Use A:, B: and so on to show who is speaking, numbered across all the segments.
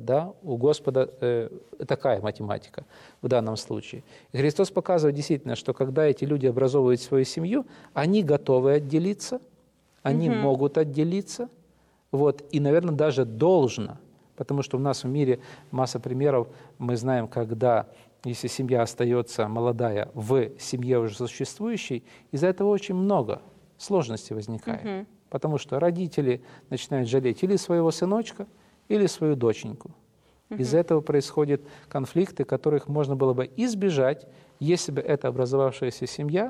A: да, у Господа такая математика в данном случае. И Христос показывает действительно, что когда эти люди образовывают свою семью, они готовы отделиться, они могут отделиться, вот, и, наверное, даже должно, потому что у нас в мире масса примеров, мы знаем, когда, если семья остается молодая в семье уже существующей, из-за этого очень много сложностей возникает, потому что родители начинают жалеть или своего сыночка, или свою доченьку. Из-за этого происходят конфликты, которых можно было бы избежать, если бы эта образовавшаяся семья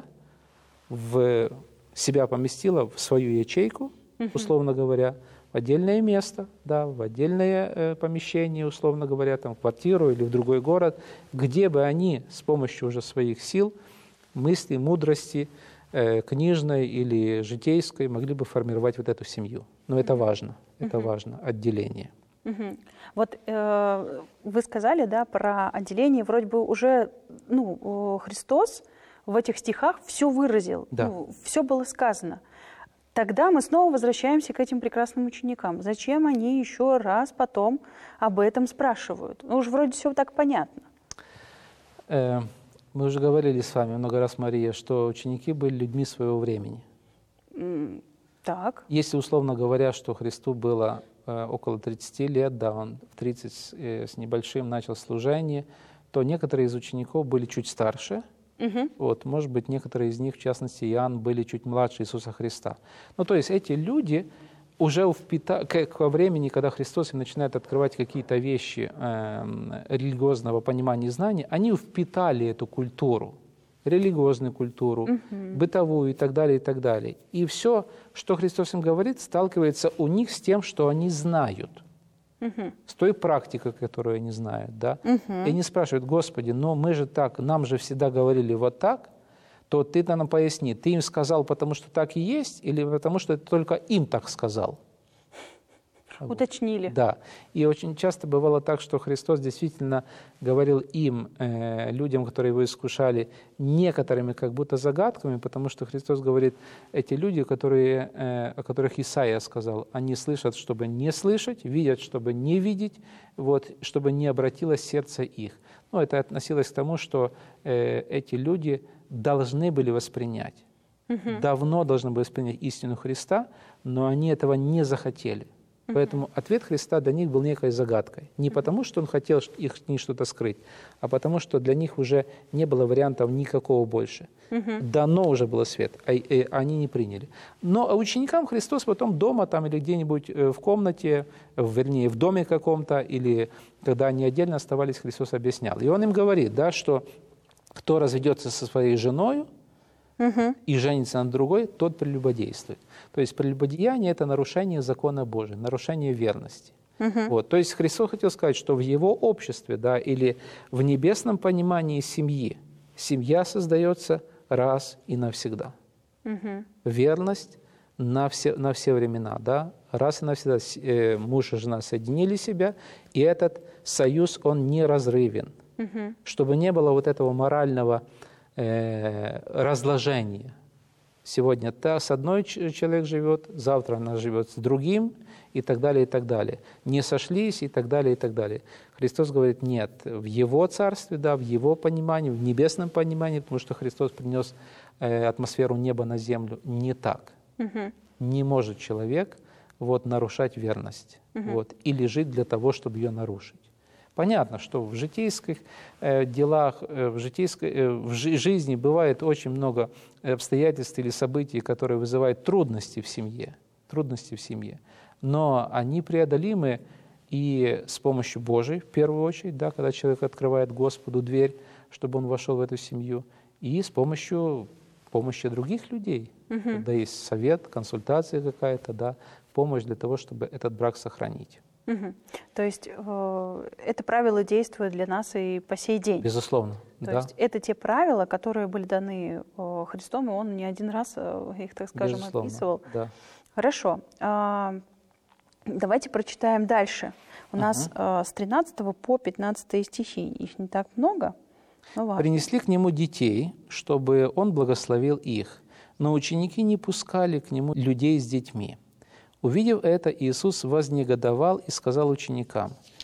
A: в себя поместила в свою ячейку, условно говоря, в отдельное место, да, в отдельное помещение, условно говоря, там, в квартиру или в другой город, где бы они с помощью уже своих сил, мыслей, мудрости, книжной или житейской, могли бы формировать вот эту семью. Но это важно, отделение.
B: Вот вы сказали, да, про отделение, вроде бы уже Христос в этих стихах все выразил,
A: да.
B: Все было сказано. Тогда мы снова возвращаемся к этим прекрасным ученикам. Зачем они еще раз потом об этом спрашивают? Уж вроде все так понятно.
A: Мы уже говорили с вами много раз, Мария, что ученики были людьми своего времени.
B: Так.
A: Если, условно говоря, что Христу было около 30 лет, да, он в 30 с небольшим начал служение, то некоторые из учеников были чуть старше. Вот, может быть, некоторые из них, в частности, Иоанн, были чуть младше Иисуса Христа. Ну, то есть эти люди уже ко времени, когда Христос им начинает открывать какие-то вещи религиозного понимания и знаний, они впитали эту культуру, религиозную культуру, бытовую и так далее, и так далее. И все, что Христос им говорит, сталкивается у них с тем, что они знают. С той практикой, которую они знают, да. И они спрашивают: Господи, но мы же так, нам же всегда говорили вот так, то ты нам поясни, ты им сказал, потому что так и есть, или потому что ты только им так сказал?
B: Уточнили.
A: Да. И очень часто бывало так, что Христос действительно говорил им, людям, которые его искушали, некоторыми как будто загадками, потому что Христос говорит, эти люди, о которых Исаия сказал, они слышат, чтобы не слышать, видят, чтобы не видеть, вот, чтобы не обратилось сердце их. Ну, это относилось к тому, что эти люди должны были воспринять, давно должны были воспринять истину Христа, но они этого не захотели. Поэтому ответ Христа для них был некой загадкой. Не потому, что Он хотел их не что-то скрыть, а потому, что для них уже не было вариантов никакого больше. Дано уже было свет, а они не приняли. Но ученикам Христос потом дома там, или где-нибудь в комнате, вернее, в доме каком-то, или когда они отдельно оставались, Христос объяснял. И Он им говорит, да, что кто разведется со своей женой и женится на другой, тот прелюбодействует. То есть прелюбодеяние – это нарушение закона Божия, нарушение верности. Вот. То есть Христос хотел сказать, что в Его обществе, да, или в небесном понимании семьи, семья создается раз и навсегда. Верность на все времена. Да? Раз и навсегда муж и жена соединили себя, и этот союз, он неразрывен. Чтобы не было вот этого морального разложения. Сегодня с одной человек живет, завтра она живет с другим, и так далее, и так далее. Не сошлись, и так далее, и так далее. Христос говорит, нет, в Его царстве, да, в Его понимании, в небесном понимании, потому что Христос принес атмосферу неба на землю, не так. Не может человек нарушать верность или жить для того, чтобы ее нарушить. Понятно, что в житейских делах, в жизни бывает очень много обстоятельств или событий, которые вызывают трудности в семье. Но они преодолимы и с помощью Божией, в первую очередь, да, когда человек открывает Господу дверь, чтобы он вошел в эту семью, и с помощью помощи других людей. Когда есть совет, консультация какая-то, да, помощь для того, чтобы этот брак сохранить.
B: То есть это правило действует для нас и по сей день?
A: Безусловно,
B: То есть это те правила, которые были даны Христом, и Он не один раз их, так скажем,
A: безусловно,
B: описывал.
A: Да.
B: Хорошо. Давайте прочитаем дальше. У нас с 13 по 15 стихи. Их не так много, но важно.
A: «Принесли к Нему детей, чтобы Он благословил их, но ученики не пускали к Нему людей с детьми. Увидев это, Иисус вознегодовал и сказал ученикам: